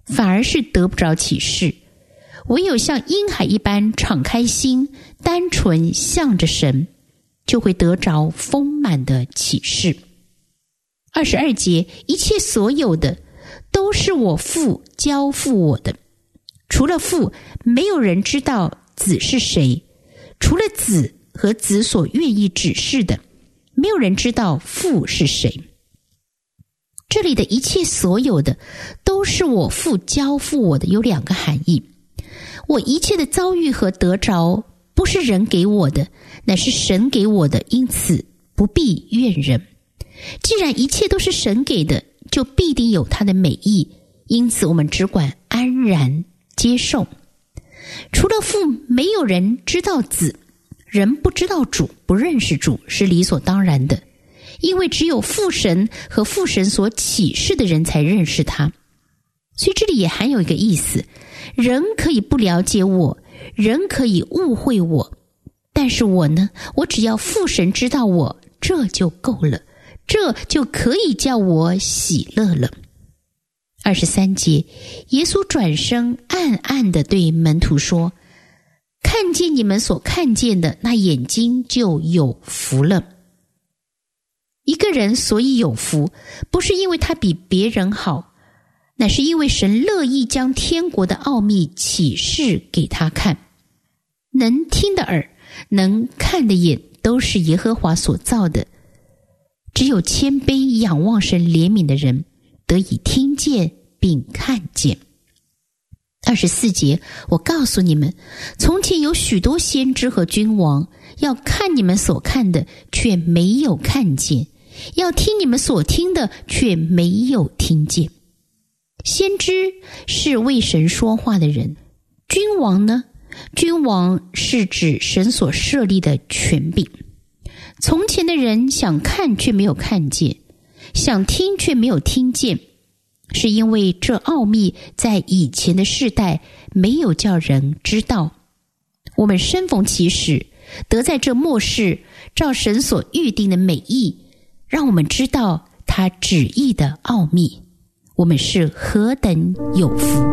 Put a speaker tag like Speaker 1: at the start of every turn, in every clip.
Speaker 1: 反而是得不着启示。唯有像婴孩一般敞开心，单纯向着神，就会得着丰满的启示。22节，一切所有的都是我父交付我的，除了父，没有人知道子是谁，除了子和子所愿意指示的，没有人知道父是谁。这里的一切所有的都是我父交付我的，有两个含义。我一切的遭遇和得着不是人给我的，乃是神给我的，因此不必怨人。既然一切都是神给的，就必定有他的美意，因此我们只管安然接受。除了父，没有人知道子，人不知道主，不认识主，是理所当然的，因为只有父神和父神所启示的人才认识他。所以这里也含有一个意思，人可以不了解我，人可以误会我，但是我呢，我只要父神知道我，这就够了，这就可以叫我喜乐了。23节，耶稣转身暗暗地对门徒说，看见你们所看见的，那眼睛就有福了。一个人所以有福，不是因为他比别人好，乃是因为神乐意将天国的奥秘启示给他看。能听的耳，能看的眼，都是耶和华所造的。只有谦卑仰望神怜悯的人，得以听见并看见。24节，我告诉你们，从前有许多先知和君王，要看你们所看的，却没有看见；要听你们所听的，却没有听见。先知是为神说话的人，君王呢？君王是指神所设立的权柄。从前的人想看却没有看见，想听却没有听见，是因为这奥秘在以前的世代没有叫人知道。我们身逢其时，得在这末世照神所预定的美意，让我们知道他旨意的奥秘，我们是何等有福。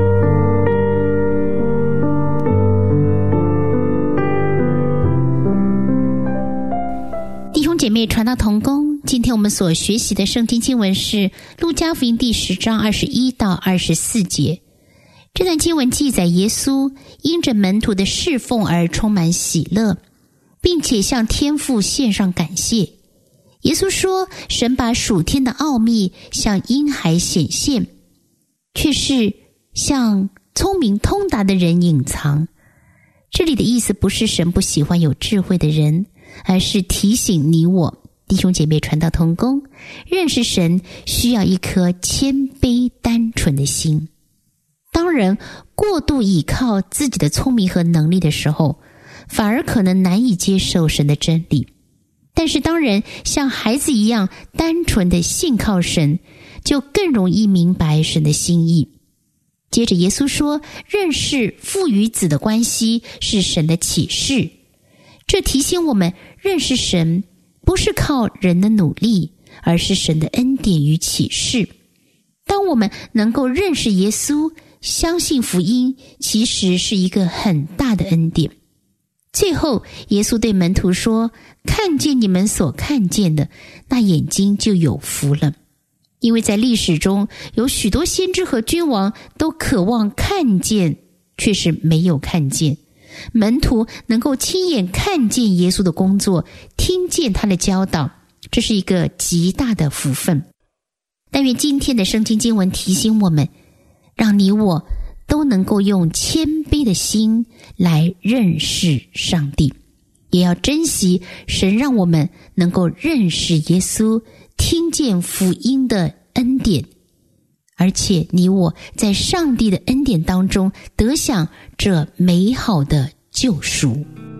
Speaker 1: 弟兄姐妹，传道同工，今天我们所学习的圣经经文是路加福音第10章21到24节。这段经文记载耶稣因着门徒的侍奉而充满喜乐，并且向天父献上感谢。耶稣说，神把属天的奥秘向婴孩显现，却是向聪明通达的人隐藏。这里的意思不是神不喜欢有智慧的人，而是提醒你我弟兄姐妹传道同工，认识神需要一颗谦卑单纯的心。当人过度倚靠自己的聪明和能力的时候，反而可能难以接受神的真理。但是当人像孩子一样单纯的信靠神，就更容易明白神的心意。接着耶稣说，认识父与子的关系是神的启示。这提醒我们，认识神不是靠人的努力，而是神的恩典与启示。当我们能够认识耶稣，相信福音，其实是一个很大的恩典。最后耶稣对门徒说，看见你们所看见的，那眼睛就有福了。因为在历史中有许多先知和君王都渴望看见，却是没有看见。门徒能够亲眼看见耶稣的工作，听见他的教导，这是一个极大的福分。但愿今天的圣经经文提醒我们，让你我都能够用谦卑的心来认识上帝，也要珍惜神让我们能够认识耶稣，听见福音的恩典，而且你我在上帝的恩典当中得享这美好的救赎。